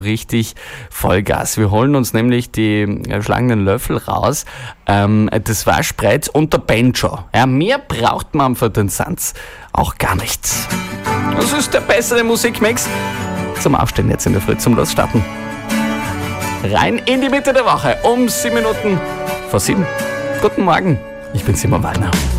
richtig Vollgas. Wir holen uns nämlich die schlagenden Löffel raus, das Waschbrett und der Banjo. Ja, mehr braucht man für den Sanz auch gar nichts. Das ist der bessere Musikmix zum Aufstehen jetzt in der Früh, zum Losstarten. Rein in die Mitte der Woche um 7 Minuten vor 7. Guten Morgen, ich bin Simon Wallner.